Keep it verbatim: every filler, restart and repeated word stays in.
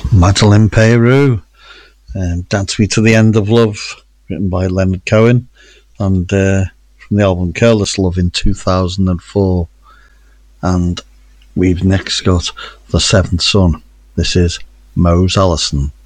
Madeleine Peyrou, um, Dance Me to the End of Love, written by Leonard Cohen, and uh, from the album Careless Love in two thousand four. And we've next got The Seventh Son. This is Mose Allison.